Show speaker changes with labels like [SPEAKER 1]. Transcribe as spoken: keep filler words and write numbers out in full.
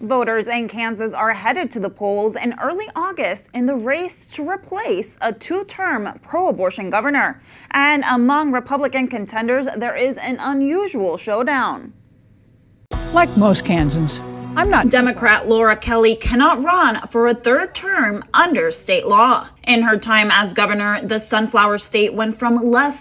[SPEAKER 1] Voters in Kansas are headed to the polls in early August in the race to replace a two-term pro-abortion governor. And among Republican contenders, there is an unusual showdown.
[SPEAKER 2] Like most Kansans, I'm not.
[SPEAKER 1] Democrat Laura Kelly cannot run for a third term under state law. In her time as governor, the Sunflower State went from less